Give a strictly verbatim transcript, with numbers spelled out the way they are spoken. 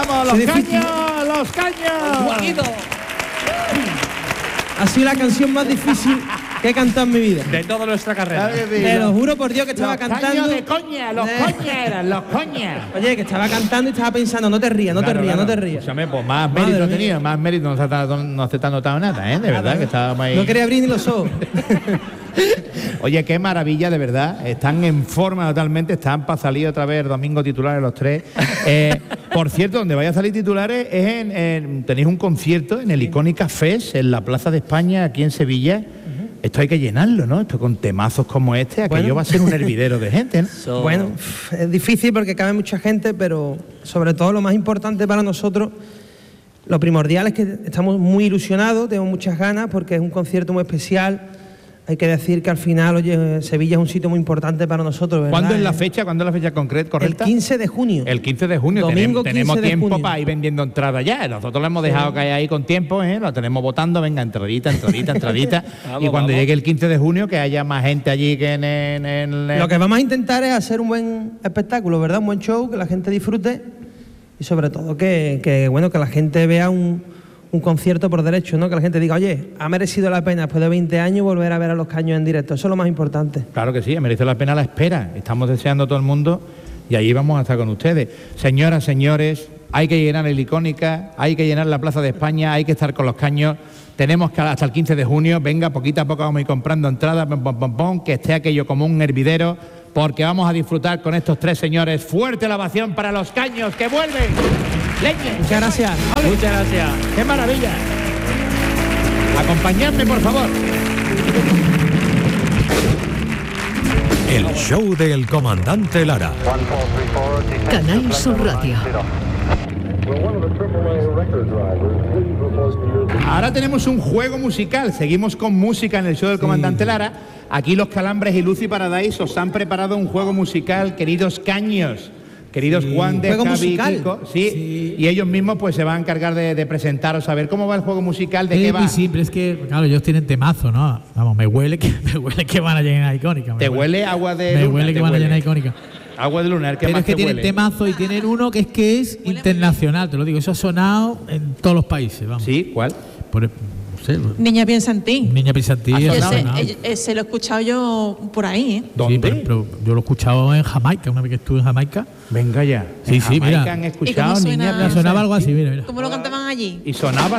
vamos, los caños, los caños. Ha sido la canción más difícil que he cantado en mi vida. De toda nuestra carrera. Te lo juro por Dios que estaba Los cantando. caños de coña, los Eh. coñas eran, los coñas. Oye, que estaba cantando y estaba pensando, no te rías, no Claro, te rías, claro. no te rías. Escúchame, pues más Madre mérito mía. tenía, más mérito, no se, está, no se te ha notado nada, ¿eh? De verdad, que estábamos ahí. No quería abrir ni los ojos. Oye, qué maravilla, de verdad. Están en forma totalmente, están para salir otra vez el domingo titulares los tres. Eh, por cierto, donde vaya a salir titulares es en, en- tenéis un concierto en el Icónica Fest, en la Plaza de España, aquí en Sevilla. Esto hay que llenarlo, ¿no? Esto con temazos como este, aquello Bueno. va a ser un hervidero de gente, ¿no? So- Bueno, pf, es difícil porque cabe mucha gente, pero sobre todo lo más importante para nosotros, lo primordial es que estamos muy ilusionados, tenemos muchas ganas porque es un concierto muy especial. Hay que decir que al final, oye, Sevilla es un sitio muy importante para nosotros, ¿verdad? ¿Cuándo es la Eh, fecha? ¿Cuándo es la fecha concreta, El correcta? quince de junio. El quince de junio. Domingo tenemos, tenemos quince de tiempo junio. para ir vendiendo entradas ya. Nosotros lo hemos dejado caer ahí con tiempo, ¿eh? Lo tenemos votando, venga, entradita, entradita, entradita. Vamos, y cuando vamos. llegue el quince de junio, que haya más gente allí que en, en- en- Lo que vamos a intentar es hacer un buen espectáculo, ¿verdad? Un buen show, que la gente disfrute y sobre todo que, que, bueno, que la gente vea un, un concierto por derecho, ¿no? Que la gente diga, oye, ha merecido la pena después de veinte años volver a ver a Los Caños en directo. Eso es lo más importante. Claro que sí, merece la pena la espera. Estamos deseando a todo el mundo y allí vamos a estar con ustedes. Señoras, señores, hay que llenar el Icónica, hay que llenar la Plaza de España, hay que estar con Los Caños. Tenemos que hasta el quince de junio, venga, poquito a poco vamos a ir comprando entradas, pom, pom, pom, pom, que esté aquello como un hervidero, porque vamos a disfrutar con estos tres señores. Fuerte la ovación para Los Caños, que vuelven. Leñe. Muchas gracias. Muchas gracias. ¡Qué maravilla! Acompañadme, por favor. El show del comandante Lara. Canal Sur Radio. Ahora tenemos un juego musical. Seguimos con música en el show del comandante Lara. Aquí los Calambres y Lucy Paradise os han preparado un juego musical, queridos caños. Queridos Juan de ¿Juego Javi y musical? Kiko, sí, Sí. y ellos mismos pues se van a encargar de, de presentaros, a ver cómo va el juego musical, de qué Es va. muy simple, es que, claro, ellos tienen temazo, ¿no? Vamos, me huele que, me huele que van a llenar icónica. me ¿Te huele agua de Me luna? huele ¿Te que van a huele? llenar icónica. Agua de lunar, ¿qué Pero más es que te tienen huele? temazo y tienen uno que es que es internacional, te lo digo. Eso ha sonado en todos los países, vamos. Sí, ¿cuál? Por, no sé, Niña piensa en ti. Niña Pisantí. ¿Ha ha Ese, sonado. eh, ese lo he escuchado yo por ahí, ¿eh? ¿Dónde? Sí, pero, pero yo lo he escuchado en Jamaica, una vez que estuve en Jamaica. Venga ya. Sí, En sí, Jamaica mira. han ¿Y escuchado cómo suena? niñas Me sonaba algo así, mira, mira. ¿Cómo lo cantaban allí? y sonaba